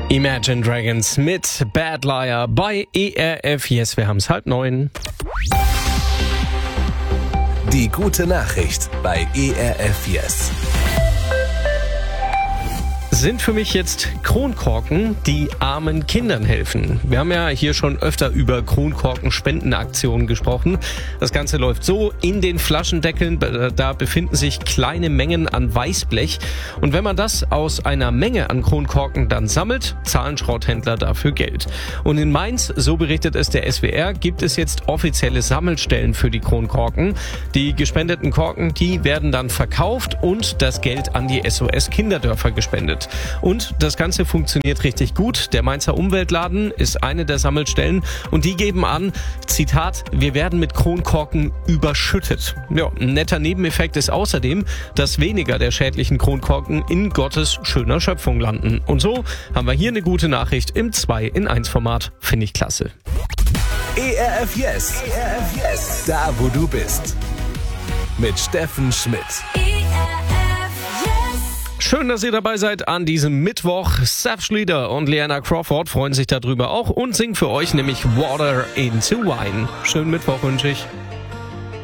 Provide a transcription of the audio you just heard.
Imagine Dragons mit Bad Liar bei ERF. Yes, wir haben's 8:30. Die gute Nachricht bei ERF Yes. Sind für mich jetzt Kronkorken, die armen Kindern helfen. Wir haben ja hier schon öfter über Kronkorken-Spendenaktionen gesprochen. Das Ganze läuft so: in den Flaschendeckeln, da befinden sich kleine Mengen an Weißblech. Und wenn man das aus einer Menge an Kronkorken dann sammelt, zahlen Schrotthändler dafür Geld. Und in Mainz, so berichtet es der SWR, gibt es jetzt offizielle Sammelstellen für die Kronkorken. Die gespendeten Korken, die werden dann verkauft und das Geld an die SOS Kinderdörfer gespendet. Und das Ganze funktioniert richtig gut. Der Mainzer Umweltladen ist eine der Sammelstellen und die geben an, Zitat, wir werden mit Kronkorken überschüttet. Ja, ein netter Nebeneffekt ist außerdem, dass weniger der schädlichen Kronkorken in Gottes schöner Schöpfung landen. Und so haben wir hier eine gute Nachricht im 2-in-1-Format. Finde ich klasse. ERF Yes. ERF Yes. Da, wo du bist. Mit Steffen Schmidt. Schön, dass ihr dabei seid an diesem Mittwoch. Seth Schlieder und Leanna Crawford freuen sich darüber auch und singen für euch nämlich Water into Wine. Schönen Mittwoch wünsche ich.